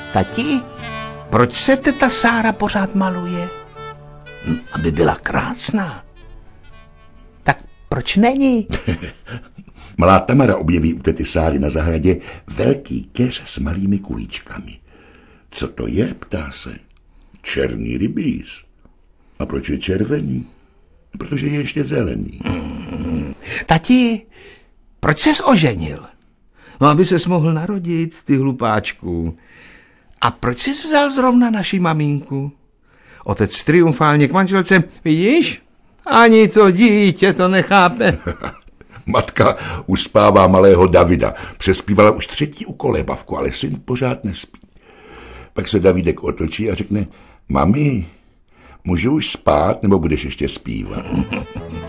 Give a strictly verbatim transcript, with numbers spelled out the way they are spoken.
Tati, proč se teta Sára pořád maluje? Hm, aby byla krásná. Tak proč není? Malá Tamara objeví u tety Sáry na zahradě velký keř s malými kulíčkami. Co to je, ptá se. Černý rybíz. A proč je červený? Protože je ještě zelený. Hmm. Tati, proč ses oženil? No, aby ses mohl narodit, ty hlupáčku. A proč jsi vzal zrovna naši maminku? Otec triumfálně k manželce. Vidíš? Ani to dítě to nechápe. Matka uspává malého Davida. Přespívala už třetí u kolébavku, ale syn pořád nespí. Pak se Davidek otočí a řekne, mami, můžu už spát, nebo budeš ještě zpívat?